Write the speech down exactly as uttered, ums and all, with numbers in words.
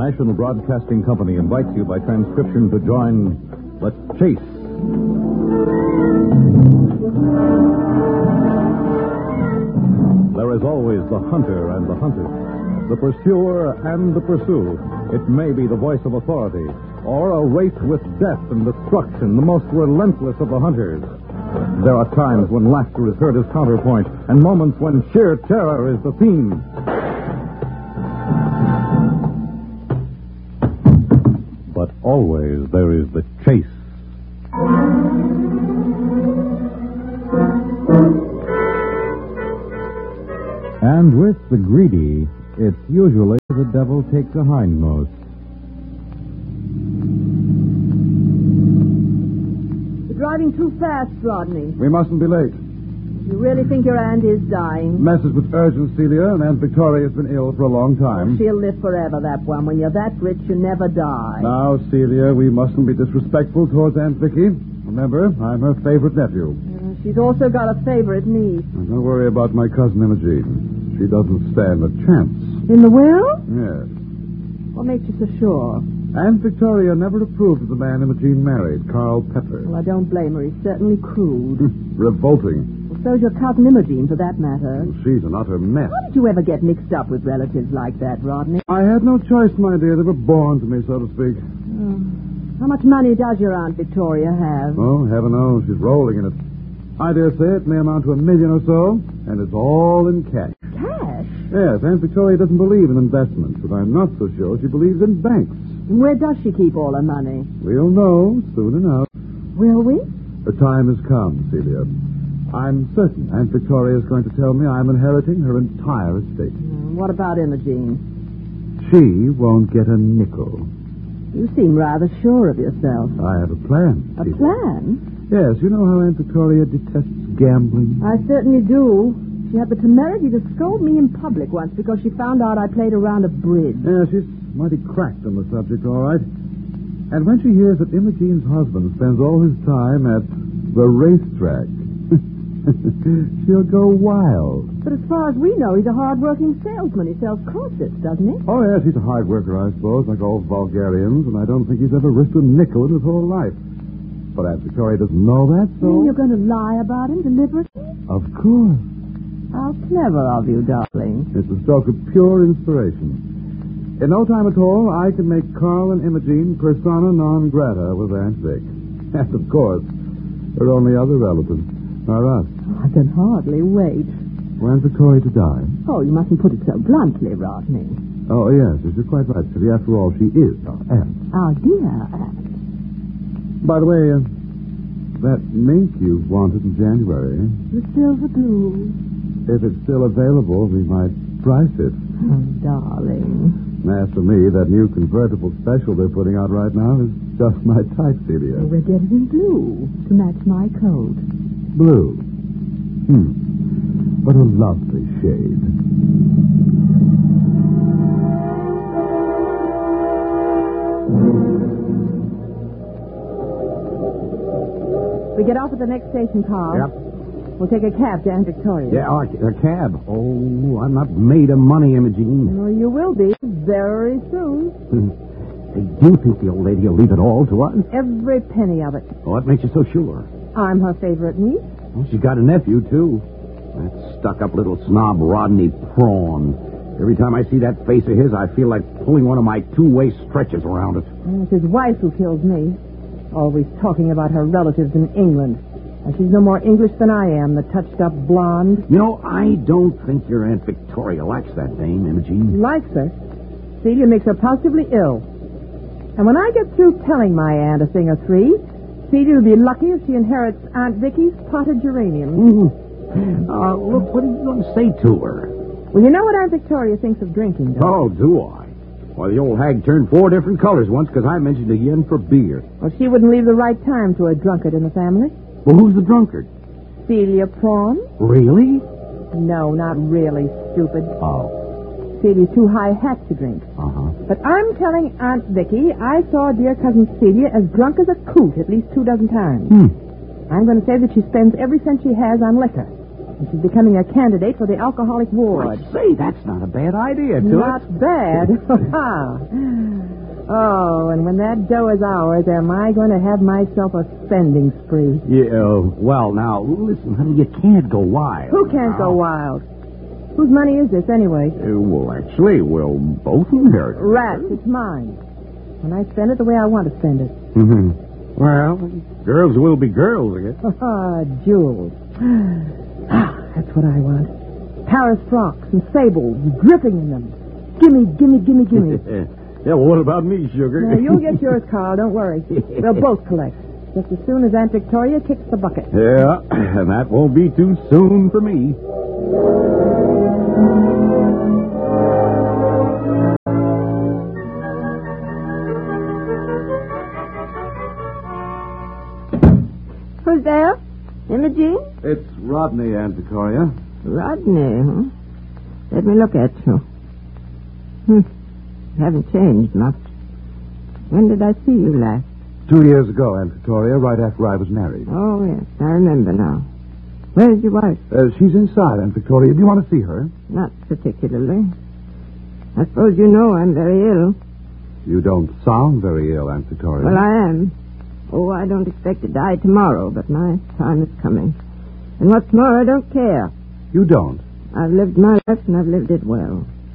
National Broadcasting Company invites you by transcription to join The Chase. There is always the hunter and the hunted, the pursuer and the pursued. It may be the voice of authority, or a race with death and destruction, the most relentless of the hunters. There are times when laughter is heard as counterpoint, and moments when sheer terror is the theme. But always there is the chase. And with the greedy, it's usually the devil takes a hindmost. You're driving too fast, Rodney. We mustn't be late. You really think your aunt is dying? Message with urgent, Celia, and Aunt Victoria has been ill for a long time. She'll live forever, that one. When you're that rich, you never die. Now, Celia, we mustn't be disrespectful towards Aunt Vicky. Remember, I'm her favorite nephew. Uh, she's also got a favorite niece. Now, don't worry about my cousin Imogene. She doesn't stand a chance. In the will? Yes. What makes you so sure? Aunt Victoria never approved of the man Imogene married, Carl Pepper. Well, I don't blame her. He's certainly crude. Revolting. Well, so's your cousin Imogene, for that matter. Well, she's an utter mess. How did you ever get mixed up with relatives like that, Rodney? I had no choice, my dear. They were born to me, so to speak. Oh. How much money does your Aunt Victoria have? Oh, heaven knows. She's rolling in it. I dare say it may amount to a million or so, and it's all in cash. Cash? Yes, Aunt Victoria doesn't believe in investments, but I'm not so sure she believes in banks. And where does she keep all her money? We'll know soon enough. Will we? The time has come, Celia. I'm certain Aunt Victoria is going to tell me I'm inheriting her entire estate. Mm, what about Imogene? She won't get a nickel. You seem rather sure of yourself. I have a plan. A Celia. plan? Yes, you know how Aunt Victoria detests gambling? I certainly do. She had the temerity to scold me in public once because she found out I played a round of bridge. Yeah, she's mighty cracked on the subject, all right. And when she hears that Imogene's husband spends all his time at the racetrack, she'll go wild. But as far as we know, he's a hard-working salesman. He sells corsets, doesn't he? Oh, yes, he's a hard worker, I suppose, like all Bulgarians, and I don't think he's ever risked a nickel in his whole life. But Aunt Victoria doesn't know that, so... You mean you're going to lie about him deliberately? Of course. How clever of you, darling. It's a stroke of pure inspiration. In no time at all, I can make Carl and Imogene persona non grata with Aunt Vic. And, of course, her only other relatives are us. I can hardly wait. For Aunt Victoria to die? Oh, you mustn't put it so bluntly, Rodney. Oh, yes, yes, you're quite right, City. After all, she is our aunt. Our dear aunt. By the way, uh, that mink you wanted in January, The silver blue. if it's still available, we might price it. Oh, darling. As for me, that new convertible special they're putting out right now is just my type, Celia. We're getting in blue to match my coat. Blue. Hmm. What a lovely shade. We get off at the next station, Carl. Yep. We'll take a cab to Aunt Victoria. Yeah, a, a cab. Oh, I'm not made of money, Imogene. Well, you will be very soon. Hey, do you think the old lady will leave it all to us? Every penny of it. What makes you so sure? I'm her favorite niece. Well, she's got a nephew, too. That stuck-up little snob Rodney Prawn. Every time I see that face of his, I feel like pulling one of my two-way stretchers around it. And it's his wife who kills me. Always talking about her relatives in England. And she's no more English than I am, the touched-up blonde. You know, I don't think your Aunt Victoria likes that dame, Imogene. Likes her. Celia makes her positively ill. And when I get through telling my aunt a thing or three, Celia will be lucky if she inherits Aunt Vicky's potted geraniums. Mm-hmm. Uh, look, what are you going to say to her? Well, you know what Aunt Victoria thinks of drinking, don't Oh, do I? Why, the old hag turned four different colors once because I mentioned a yen for beer. Well, she wouldn't leave the right time to a drunkard in the family. Well, who's the drunkard? Celia Prawn? Really? No, not really, stupid. Oh. Celia's too high hat to drink. Uh-huh. But I'm telling Aunt Vicky I saw dear cousin Celia as drunk as a coot at least two dozen times. Hmm. I'm going to say that she spends every cent she has on liquor. And she's becoming a candidate for the alcoholic ward. Say, that's not a bad idea, too. Not bad. Oh, and when that dough is ours, am I going to have myself a spending spree? Yeah, uh, well, now, listen, honey, you can't go wild. Who can't now. go wild? Whose money is this, anyway? Uh, well, actually, we'll both inherit it. Rats, it's mine. And I spend it the way I want to spend it. Mm-hmm. Well, girls will be girls, I guess. Ah, jewels. That's what I want. Paris frocks and sables, dripping in them. Gimme, gimme, gimme, gimme. Yeah, well, what about me, sugar? Now, you'll get yours, Carl, don't worry. We'll both collect. Just as soon as Aunt Victoria kicks the bucket. Yeah, and that won't be too soon for me. Who's there? Imogene? It's Rodney, Aunt Victoria. Rodney, huh? Let me look at you. Hmm. You haven't changed much. When did I see you last? Two years ago, Aunt Victoria, right after I was married. Oh, yes. I remember now. Where's your wife? Uh, she's inside, Aunt Victoria. Do you want to see her? Not particularly. I suppose you know I'm very ill. You don't sound very ill, Aunt Victoria. Well, I am. Oh, I don't expect to die tomorrow, but my time is coming. And what's more, I don't care. You don't? I've lived my life, and I've lived it well.